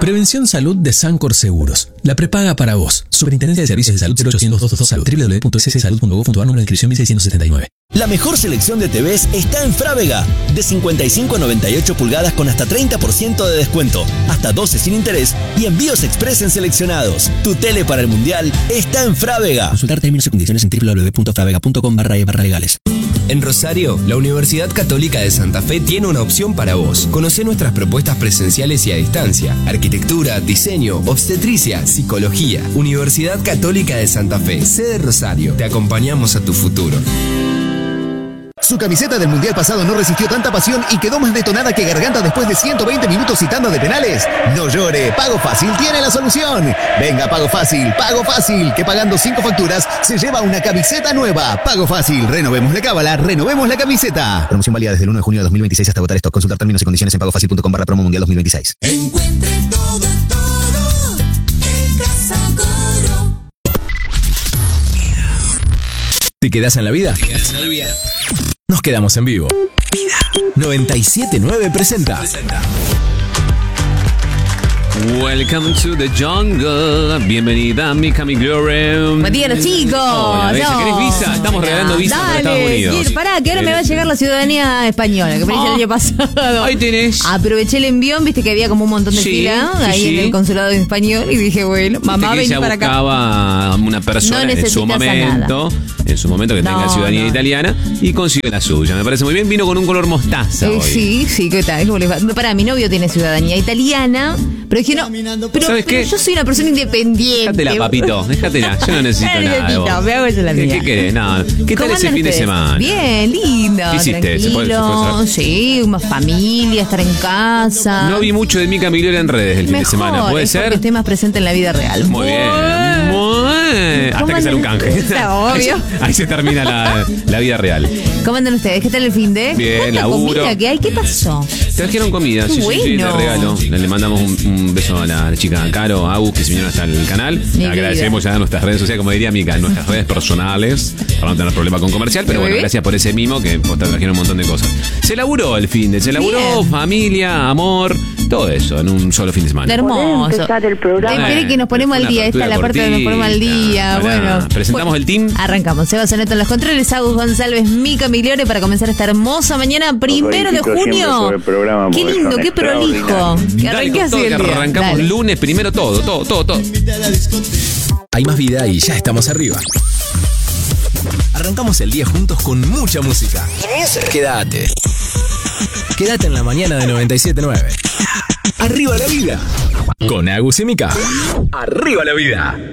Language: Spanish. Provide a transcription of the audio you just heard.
Prevención Salud de Sancor Seguros. La prepaga para vos. Superintendencia de Servicios de Salud 0800 Salud. www.sssalud.gov.ar. Número de inscripción 1679. La mejor selección de TVs está en Frávega. De 55 a 98 pulgadas con hasta 30% de descuento, hasta 12 sin interés y envíos express en seleccionados. Tu tele para el Mundial está en Frávega. Consultar términos y condiciones en www.fravega.com/legales. En Rosario, la Universidad Católica de Santa Fe tiene una opción para vos. Conocé nuestras propuestas presenciales y a distancia. Arquitectura, diseño, obstetricia, psicología. Universidad Católica de Santa Fe, sede Rosario. Te acompañamos a tu futuro. Su camiseta del Mundial pasado no resistió tanta pasión y quedó más detonada que Garganta después de 120 minutos citando de penales. No llore, Pago Fácil tiene la solución. Venga, Pago Fácil, que pagando 5 facturas se lleva una camiseta nueva. Pago Fácil, renovemos la cábala, renovemos la camiseta. Promoción válida desde el 1 de junio de 2026 hasta agotar stock. Consultar términos y condiciones en pagofacil.com/promo mundial 2026. Encuentre todo en Casa Coro. ¿Te quedás en la vida? Nos quedamos en vivo. 97.9 presenta. Welcome to the jungle. Bienvenida, Mika Miglore. Buen día, los chicos. Hola, Bella, ¿querés visa? Estamos regalando visa para Estados Unidos. Pará, que ahora me va a llegar la ciudadanía española, que me hice el año pasado. Ahí tenés. Aproveché el envión, viste que había como un montón de fila ahí en el consulado en español y dije, bueno, mamá, vení para acá. Buscaba una persona no en su momento que tenga ciudadanía italiana y consigue la suya. Me parece muy bien. Vino con un color mostaza hoy. Sí, ¿qué tal? ¿Cómo les va? Pará, mi novio tiene ciudadanía italiana, pero dije, no, pero yo soy una persona independiente. Déjatela, papito, déjatela. Yo no necesito nada. Me hago yo la mía. ¿Qué querés? No. ¿Qué tal ese fin de semana? Bien, lindo. ¿Qué hiciste? ¿Se puede saber? Sí, una familia, estar en casa. No vi mucho de Mika Miglore en redes el fin de semana. ¿Puede ser? Porque estoy más presente en la vida real. Muy bien. Hasta que sale un canje. Está obvio. Ahí se termina la vida real. ¿Cómo andan ustedes? ¿Qué tal el fin de? Bien, laburo. ¿Comida que hay? ¿Qué pasó? Trajeron comida, sí, de regalo. Le mandamos un beso a la chica Caro, Agus, que se vinieron hasta el canal. Agradecemos ya a nuestras redes sociales, como diría Mika, nuestras redes personales, para no tener problema con comercial, pero bueno, gracias por ese mimo que trajeron un montón de cosas. Se laburó el fin de, familia, amor, todo eso en un solo fin de semana. Hermoso. Espere que nos ponemos al día. Esta es la parte donde nos ponemos al día. Bueno, presentamos el team. Arrancamos. Seba Soneto en los controles, Agus González, Mika Miglore, para comenzar esta hermosa mañana, 1 de junio. Qué lindo, qué prolijo. Que arranque así el día. Arrancamos lunes, primero todo. Hay más vida y ya estamos arriba. Arrancamos el día juntos con mucha música. Quédate en la mañana de 97.9. Arriba la vida. Con Agus y Mika. Arriba la vida.